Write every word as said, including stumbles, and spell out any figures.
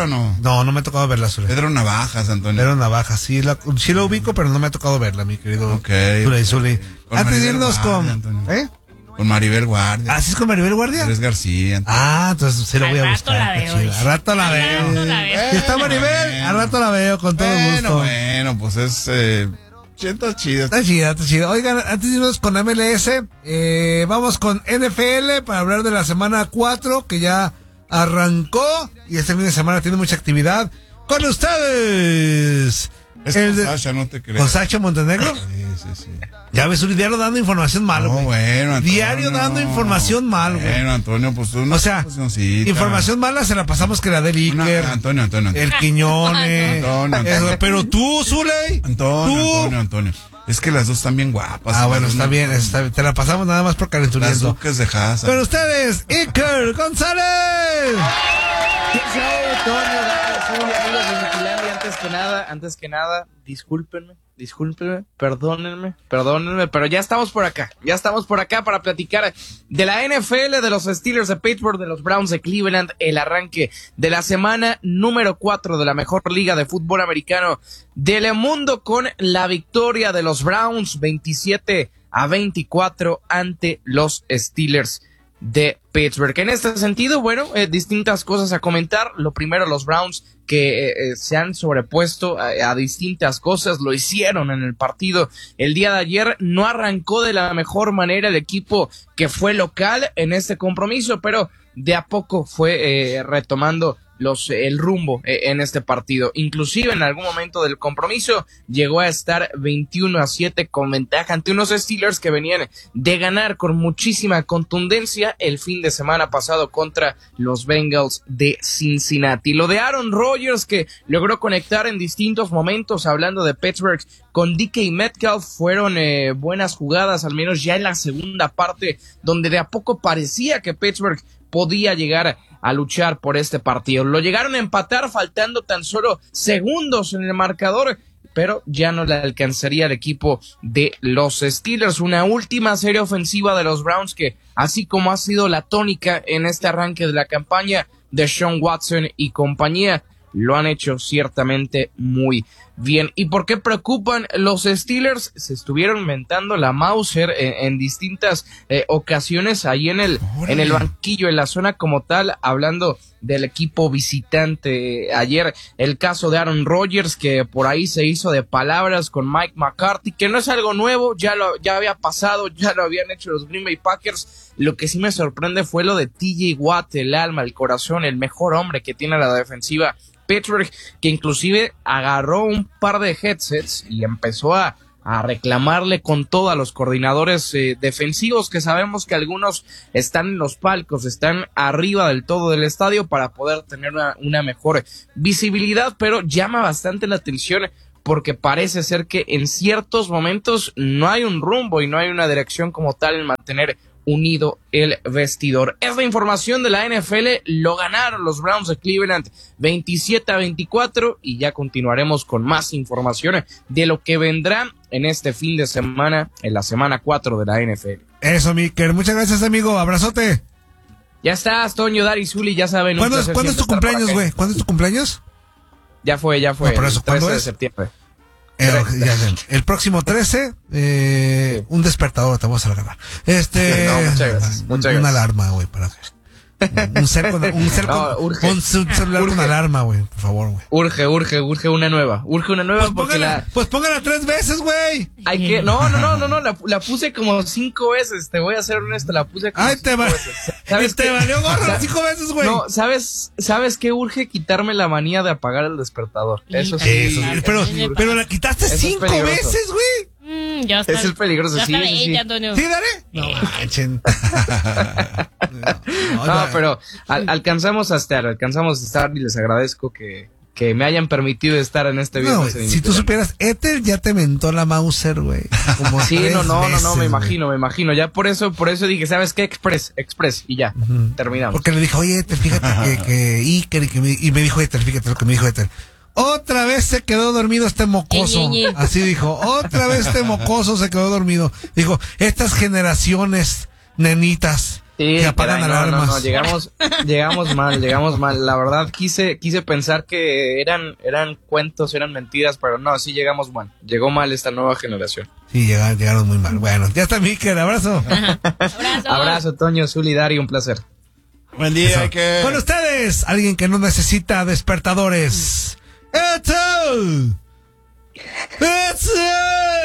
verla o no? No, no me ha tocado verla, Zule. Pedro Navajas, Antonio. Pedro Navajas, sí, la, sí lo ubico, pero no me ha tocado verla, mi querido okay, Zule, Zule. Con Antes de irnos con... Antonio. ¿Eh? Con Maribel Guardia. ¿Ah, sí es con Maribel Guardia? Andrés García. Antonio. Ah, entonces sí lo voy a Al buscar. rato la veo. Al rato la veo. Al rato la veo. Si está Maribel, Bueno. al rato la veo con todo bueno, gusto. Bueno, pues es... Eh, Está chido. Está chida, está chida. Oigan, antes de irnos con M L S, eh, vamos con N F L para hablar de la semana cuatro, que ya arrancó y este fin de semana tiene mucha actividad. Con ustedes. Es el con de- Sasha, no te creas. ¿Con Sacha Montenegro? Sí, sí, sí. Ya ves, un diario dando información mal, No, güey. bueno, Antonio. Diario dando información mal, güey. Bueno, Antonio, pues tú no. O sea, información mala se la pasamos que la del Iker, Antonio, Antonio, Antonio. el Quiñones. Antonio, Antonio. Eso, pero tú, Zuley. Antonio, tú. Antonio, Antonio. Es que las dos están bien guapas. Ah, bueno, Las está dos bien, no- está bien. Te la pasamos nada más por Las calenturiento. duques de Haas. Con ustedes, Iker González. Antonio, Zuli, amigos de Wikilandia, antes que nada, antes que nada, discúlpenme, discúlpenme, perdónenme, perdónenme, pero ya estamos por acá, ya estamos por acá para platicar de la N F L, de los Steelers de Pittsburgh, de los Browns de Cleveland, el arranque de la semana número cuatro de la mejor liga de fútbol americano del mundo, con la victoria de los Browns veintisiete a veinticuatro ante los Steelers de Pittsburgh. En este sentido, bueno, eh, distintas cosas a comentar. Lo primero, los Browns que eh, se han sobrepuesto a, a distintas cosas, lo hicieron en el partido el día de ayer. No arrancó de la mejor manera el equipo que fue local en este compromiso, pero de a poco fue eh, retomando los el rumbo eh, en este partido. Inclusive en algún momento del compromiso llegó a estar veintiuno a siete con ventaja ante unos Steelers que venían de ganar con muchísima contundencia el fin de semana pasado contra los Bengals de Cincinnati. Lo de Aaron Rodgers, que logró conectar en distintos momentos, hablando de Pittsburgh, con D K Metcalf, fueron eh, buenas jugadas, al menos ya en la segunda parte, donde de a poco parecía que Pittsburgh podía llegar a luchar por este partido. Lo llegaron a empatar faltando tan solo segundos en el marcador, pero ya no le alcanzaría al equipo de los Steelers. Una última serie ofensiva de los Browns que, así como ha sido la tónica en este arranque de la campaña de Sean Watson y compañía, lo han hecho ciertamente muy bien. ¿Y por qué preocupan los Steelers? Se estuvieron inventando la Mauser en, en distintas eh, ocasiones ahí en el, en el banquillo, en la zona como tal, hablando del equipo visitante. Ayer el caso de Aaron Rodgers, que por ahí se hizo de palabras con Mike McCarthy, que no es algo nuevo, ya lo ya había pasado, ya lo habían hecho los Green Bay Packers. Lo que sí me sorprende fue lo de T J Watt, el alma, el corazón, el mejor hombre que tiene la defensiva Pittsburgh, que inclusive agarró un par de headsets y empezó a, a reclamarle con todo a los coordinadores eh, defensivos, que sabemos que algunos están en los palcos, están arriba del todo del estadio para poder tener una, una mejor visibilidad, pero llama bastante la atención porque parece ser que en ciertos momentos no hay un rumbo y no hay una dirección como tal en mantener unido el vestidor. Esta información de la N F L, lo ganaron los Browns de Cleveland veintisiete a veinticuatro, y ya continuaremos con más información de lo que vendrá en este fin de semana, en la semana cuatro de la N F L. Eso, Miker, muchas gracias, amigo, abrazote. Ya estás, Toño, Dari, Zuli, ya saben. ¿Cuándo es, ¿cuándo es tu cumpleaños, güey? ¿Cuándo es tu cumpleaños? Ya fue, ya fue. No, por eso, el trece ¿cuándo de es? septiembre. Eh, ya sé. El próximo trece, eh, sí. Un despertador te vamos a regalar. Este, no, muchas gracias, muchas una gracias. alarma, güey, para un cel con, un, cel no, con, urge, un celular urge. con alarma, güey, por favor, güey. Urge, urge, urge una nueva, urge una nueva pues porque póngala, la... pues póngala tres veces, güey. Hay que, no, no, no, no, no, la, la puse como cinco veces, te voy a ser honesto, la puse como Ay, cinco te va, veces. ¿Sabes te qué? valió gorro cinco veces, güey. No, ¿sabes, sabes qué urge? Quitarme la manía de apagar el despertador. Eso sí. Eso, pero, pero la quitaste Eso cinco es veces, güey. Mm, ya está. Es el peligroso, ya sí, está sí, ahí, sí. ya, Antonio. ¿Sí, Dare? No manchen. No, no, pero al, alcanzamos a estar, alcanzamos a estar y les agradezco que, que me hayan permitido estar en este video. No, si tú supieras, Ethel ya te mentó la Mauser, güey. Sí, no, no, no, no, me veces, imagino, me imagino. Ya por eso, por eso dije, ¿sabes qué? Express, Express, y ya, uh-huh. Terminamos. Porque le dije, oye, Ethel, fíjate que, que Iker, y, que me, y me dijo Ethel, fíjate lo que me dijo Ethel. Otra vez se quedó dormido este mocoso. Así dijo, otra vez este mocoso se quedó dormido. Dijo, estas generaciones, nenitas, Sí, que apagan caray, no, alarmas. no, no, llegamos, llegamos mal, llegamos mal. La verdad quise, quise pensar que eran, eran cuentos, eran mentiras, pero no, sí llegamos mal. Llegó mal esta nueva generación. Sí, llegaron, llegaron muy mal. Bueno, ya está Miquel, abrazo. Abrazo. Abrazo, Toño, Zuli, Dari, un placer. Buen día, hay que... Con ustedes, alguien que no necesita despertadores. ¡Eto! ¡Eto!